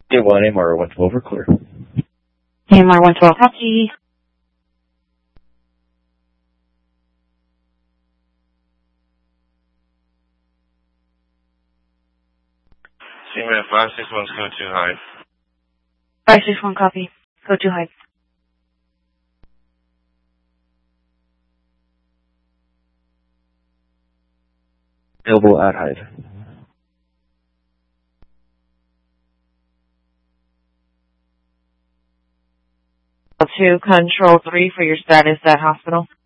A1, AMR 112, we're clear. AMR 112, copy. CMAT 561, go to high. 561, copy. Go to high. Available at Hive. To Control 3 for your status at hospital.